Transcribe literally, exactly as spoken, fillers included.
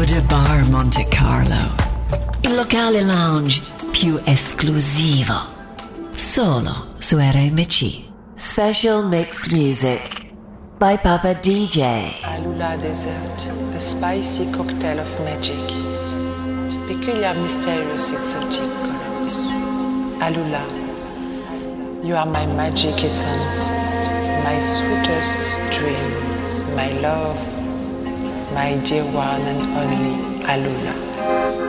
Buddha Bar Monte Carlo, il locale lounge più esclusivo, solo su R M C. Special Mixed Music by Papa D J. Alula Desert, a spicy cocktail of magic. Peculiar, mysterious, exotic colors. Alula, you are my magic essence, my sweetest dream, my love, my dear one and only Alula.